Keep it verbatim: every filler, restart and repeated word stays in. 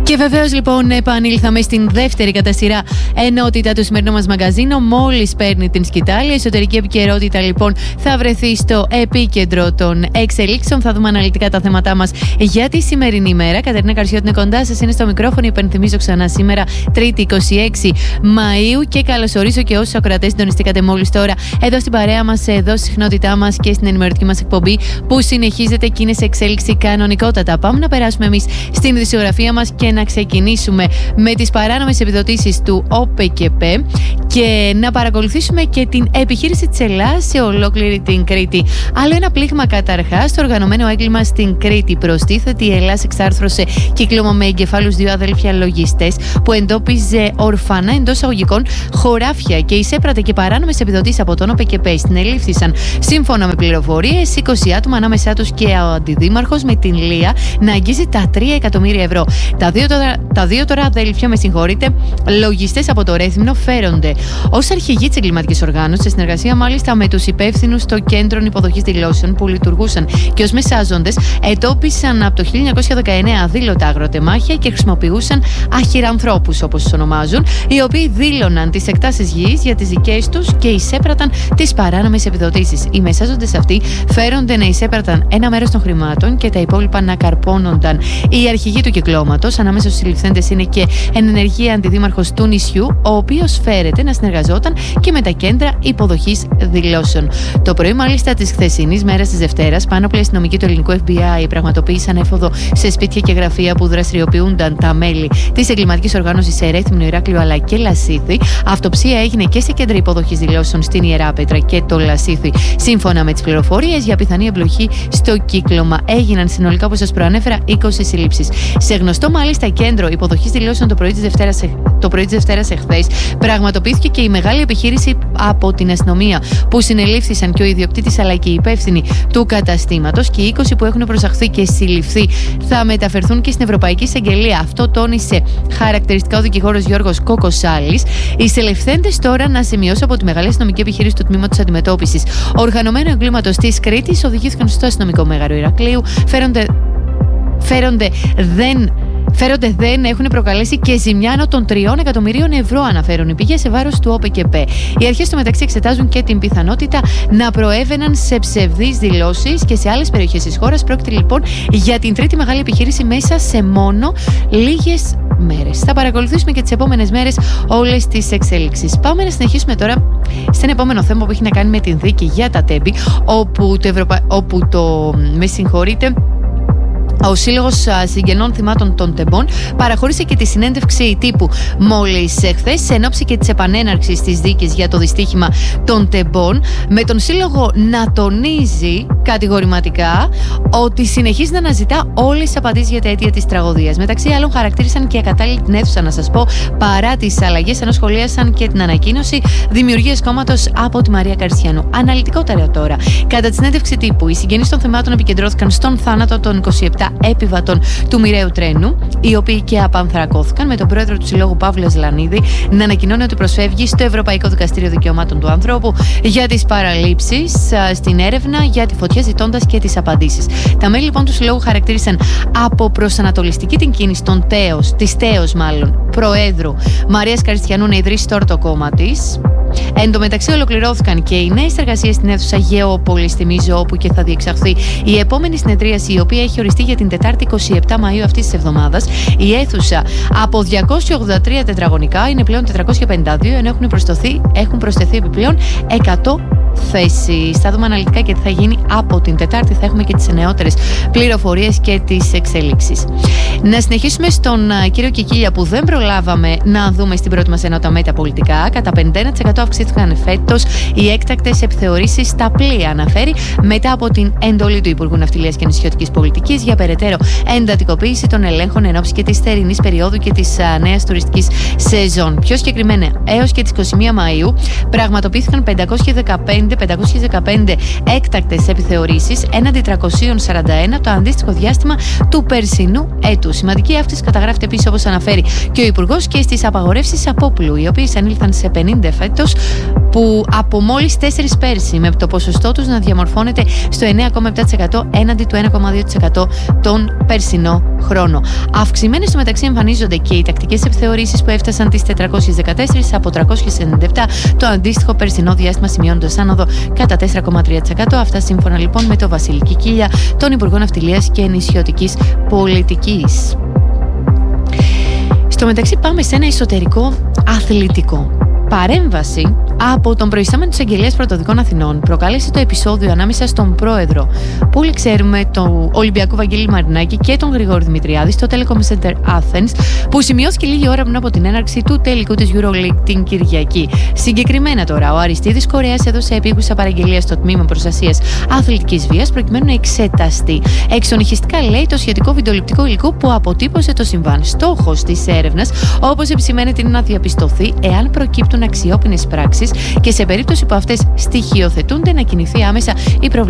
Και βεβαίως λοιπόν επανήλθαμε στην δεύτερη κατά σειρά ενότητα του σημερινού μας μαγκαζίνο. Μόλις παίρνει την σκητάλη. Η εσωτερική επικαιρότητα λοιπόν θα βρεθεί στο επίκεντρο των εξελίξεων. Θα δούμε αναλυτικά τα θέματά μας για τη σημερινή ημέρα. Κατερίνα Καρσιώτη είναι κοντά σας, είναι στο μικρόφωνο. Υπενθυμίζω ξανά σήμερα Τρίτη είκοσι έξι Μαΐου και καλωσορίζω και όσους ακροατές συντονιστήκατε μόλις τώρα εδώ στην παρέα μας, εδώ στη συχνότητά μας και στην ενημερωτική μας εκπομπή που συνεχίζεται και είναι σε εξέλιξη κανονικότατα. Πάμε να περάσουμε εμείς στην ειδησιογραφία μας και να ξεκινήσουμε με τις παράνομες επιδοτήσεις του ΟΠΕΚΕΠΕ και να παρακολουθήσουμε και την επιχείρηση της Ελλάδας σε ολόκληρη την Κρήτη. Άλλο ένα πλήγμα καταρχάς στο οργανωμένο έγκλημα στην Κρήτη. Προστίθεται η Ελλάδα εξάρθρωσε κύκλωμα με εγκεφάλους δύο αδέλφια λογιστές που εντόπιζε ορφανά εντός εισαγωγικών χωράφια και εισέπρατε και παράνομες επιδοτήσεις από τον ΟΠΕΚΕΠΕ. Συνελήφθησαν σύμφωνα με πληροφορίες είκοσι άτομα, ανάμεσά τους και ο αντιδήμαρχος, με την Λία να αγγίζει τα τρία εκατομμύρια ευρώ. Τα δύο, τώρα, τα δύο τώρα αδέλφια, με συγχωρείτε, λογιστές από το Ρέθυμνο, φέρονται ως αρχηγοί της εγκληματικής οργάνωσης, σε συνεργασία μάλιστα με τους υπεύθυνους στο κέντρο υποδοχής δηλώσεων που λειτουργούσαν και ως μεσάζοντες, εντόπισαν από το χίλια εννιακόσια δεκαεννέα αδήλωτα αγροτεμάχια και χρησιμοποιούσαν αχυρανθρώπους, όπως τους ονομάζουν, οι οποίοι δήλωναν τις εκτάσεις γης για τις δικές τους και εισέπραταν τις παράνομες επιδοτήσεις. Οι μεσάζοντες αυτοί φέρονται να εισέπραταν ένα μέρος των χρημάτων και τα υπόλοιπα να καρπώνονταν οι αρχηγοί του κυκλώματος. Ανάμεσα στους συλληφθέντες είναι και εν ενεργεία αντιδήμαρχος του νησιού, ο οποίος φέρεται να συνεργαζόταν και με τα κέντρα υποδοχής δηλώσεων. Το πρωί, μάλιστα, της χθεσινής μέρας της Δευτέρας, πάνωπλοι αστυνομικοί του ελληνικού εφ μπι άι πραγματοποίησαν έφοδο σε σπίτια και γραφεία που δραστηριοποιούνταν τα μέλη της εγκληματικής οργάνωσης σε Ρέθυμνο, Ηράκλειο αλλά και Λασίθι. Αυτοψία έγινε και σε κέντρα υποδοχής δηλώσεων στην Ιεράπετρα και το Λασίθι. Σύμφωνα με τις πληροφορίες για πιθανή εμπλοκή στο κύκλωμα, έγιναν συνολικά, όπως σας προανέφερα, είκοσι συλλήψεις. Σε γνωστό μάλιστα κέντρο υποδοχής δηλώσεων το πρωί της Δευτέρας, το πρωί της Δευτέρας εχθές πραγματοποιήθηκε και η μεγάλη επιχείρηση από την αστυνομία, που συνελήφθησαν και ο ιδιοκτήτης αλλά και οι υπεύθυνοι του καταστήματος, και οι είκοσι που έχουν προσαχθεί και συλληφθεί θα μεταφερθούν και στην Ευρωπαϊκή Εισαγγελία. Αυτό τόνισε χαρακτηριστικά ο δικηγόρος Γιώργος Κοκοσάλης. Οι συλληφθέντες τώρα, να σημειώσω, από τη μεγάλη αστυνομική επιχείρηση του Τμήματος Αντιμετώπισης Οργανωμένου Εγκλήματος της Κρήτης, οδηγήθηκαν στο αστυνομικό μέγαρο Ηρακλείου. Φέρονται, φέρονται δεν. Φέρονται δεν έχουν προκαλέσει και ζημιά άνω των τριών εκατομμυρίων ευρώ, αναφέρουν οι πηγές, σε βάρος του ΟΠΕΚΕΠΕ. Οι αρχές στο μεταξύ εξετάζουν και την πιθανότητα να προέβαιναν σε ψευδείς δηλώσεις και σε άλλες περιοχές της χώρας. Πρόκειται λοιπόν για την τρίτη μεγάλη επιχείρηση μέσα σε μόνο λίγες μέρες. Θα παρακολουθήσουμε και τις επόμενες μέρες όλες τις εξέλιξεις. Πάμε να συνεχίσουμε τώρα στον επόμενο θέμα που έχει να κάνει με την δίκη για τα Τέμπη, όπου το, Ευρωπα... όπου το... με συγχωρείτε, ο Σύλλογος Συγγενών Θυμάτων των Τεμπών παραχώρησε και τη συνέντευξη τύπου μόλις χθες, εν ώψη και της επανέναρξης της δίκης για το δυστύχημα των Τεμπών, με τον Σύλλογο να τονίζει κατηγορηματικά ότι συνεχίζει να αναζητά όλες τις απαντήσεις για τα αίτια της τραγωδίας. Μεταξύ άλλων, χαρακτήρισαν και ακατάλληλη την αίθουσα, να σας πω, παρά τις αλλαγές, ενώ σχολίασαν και την ανακοίνωση δημιουργίας κόμματος από τη Μαρία Καρσιανού. Αναλυτικότερα τώρα, κατά τη συνέντευξη τύπου, οι συγγενείς των θυμάτων επικεντρώθηκαν στον θάνατο των είκοσι επτά επιβατών του μοιραίου τρένου, οι οποίοι και απανθρακώθηκαν, με τον πρόεδρο του Συλλόγου Παύλο Λανίδη να ανακοινώνει ότι προσφεύγει στο Ευρωπαϊκό Δικαστήριο Δικαιωμάτων του Ανθρώπου για τις παραλήψεις στην έρευνα για τη φωτιά, ζητώντας και τις απαντήσεις. Τα μέλη λοιπόν του Συλλόγου χαρακτήρισαν από προσανατολιστική την κίνηση των Τέος, της Τέος μάλλον, Προέδρου Μαρίας Καριστιανού να ιδρύσει τώρα το κόμμα της. Εν τω μεταξύ, ολοκληρώθηκαν και οι νέες εργασίες στην αίθουσα Γεώπολης, θυμίζω, όπου και θα διεξαχθεί η επόμενη συνεδρίαση, η οποία έχει οριστεί για την Τετάρτη εικοστή εβδόμη Μαΐου αυτής της εβδομάδας. Η αίθουσα από διακόσια ογδόντα τρία τετραγωνικά είναι πλέον τετρακόσια πενήντα δύο, ενώ έχουν προσθεθεί, έχουν προσθεθεί επιπλέον εκατό θέσεις. Θα δούμε αναλυτικά και τι θα γίνει από την Τετάρτη. Θα έχουμε και τις νεότερες πληροφορίες και τις εξελίξεις. Να συνεχίσουμε στον κύριο Κικίλια, που δεν προλάβαμε να δούμε στην πρώτη μας ενότητα με τα πολιτικά. Κατά πενήντα ένα τοις εκατό αυξήθηκαν φέτος οι έκτακτες επιθεωρήσεις στα πλοία, αναφέρει, μετά από την εντολή του Υπουργού Ναυτιλίας και Νησιωτικής Πολιτικής για περαιτέρω εντατικοποίηση των ελέγχων εν ώψη και της θερινής περίοδου και της νέας τουριστικής σεζόν. Πιο συγκεκριμένα, έως και τις είκοσι μία Μαΐου πραγματοποιήθηκαν πεντακόσιες δεκαπέντε πέντε χιλιάδες πεντακόσιες δεκαπέντε έκτακτες επιθεωρήσεις έναντι τριακόσιες σαράντα ένα το αντίστοιχο διάστημα του περσινού έτους. Σημαντική αύξηση καταγράφεται επίσης, όπως αναφέρει και ο Υπουργός, και στις απαγορεύσεις απόπλου, οι οποίες ανήλθαν σε πενήντα φέτος, που από μόλις τέσσερις πέρσι, με το ποσοστό τους να διαμορφώνεται στο εννέα κόμμα επτά τοις εκατό έναντι του ένα κόμμα δύο τοις εκατό τον περσινό χρόνο. Αυξημένες στο μεταξύ εμφανίζονται και οι τακτικές επιθεωρήσεις, που έφτασαν τις τετρακόσιες δεκατέσσερα από τριακόσιες ενενήντα επτά το αντίστοιχο περσινό διάστημα, σημειώνοντας άνοδο κατά τέσσερα κόμμα τρία τοις εκατό. Αυτά σύμφωνα λοιπόν με το Βασιλική Κίλια, τον Υπουργό Ναυτιλίας και Νησιωτικής Πολιτικής. Στο μεταξύ πάμε σε ένα εσωτερικό αθλητικό. Παρέμβαση από τον προϊστάμενο της Αγγελίας Πρωτοδικών Αθηνών προκάλεσε το επεισόδιο ανάμεσα στον πρόεδρο, που όλοι ξέρουμε, του Ολυμπιακού Βαγγέλη Μαρινάκη, και τον Γρηγόρη Δημητριάδη στο Telecom Center Athens, που σημειώθηκε λίγη ώρα πριν από την έναρξη του τελικού της EuroLeague την Κυριακή. Συγκεκριμένα τώρα, ο Αριστίδης Κορέας έδωσε επίγουσα παραγγελία στο Τμήμα Προστασίας Αθλητικής Βίας, προκειμένου να εξεταστεί εξονυχιστικά, λέει, το σχετικό βιντεοληπτικό υλικό που αποτύπωσε το συμβάν. Στόχος της έρευνας, όπως επισημαίνεται, είναι να διαπιστωθεί εάν προκύπτουν αξιόπινες πράξεις και, σε περίπτωση που αυτές στοιχειοθετούνται, να κινηθεί άμεσα η προβλήματη